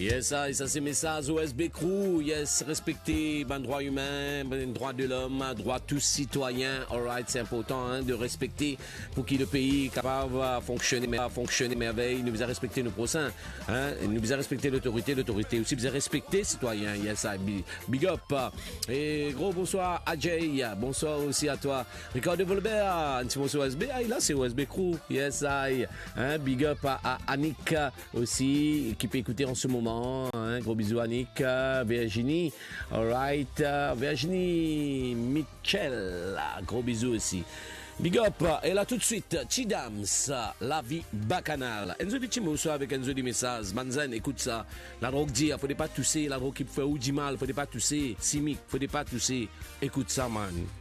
Yes, ça c'est message OSB Crew. Yes, respecter ben droit humain, ben droit de l'homme, droit tous citoyens. Alright, c'est important hein, de respecter pour que le pays capable de fonctionner merveille. Nous vous a respecté nos prochains, hein. Nous vous a respecté l'autorité aussi vous a respecté citoyens. Yes, big up. Et gros bonsoir à Jay, bonsoir aussi à toi. Ricardo Volbert, un petit bonsoir OSB. Ah, là c'est OSB Crew. Yes, hein, big up à Annick aussi qui peut écouter en ce moment. Hein, gros bisous Annick, Virginie, alright, Virginie Mitchell, gros bisous aussi. Big up, et là tout de suite, Chidams, la vie bacchanale. Enzo dit Chimoso avec Enzo dit message. Manzen, écoute ça. La drogue dit, faut pas tousser. La drogue qui fait ou du mal, faut pas tousser. Simic, faut pas tousser. Écoute ça, man.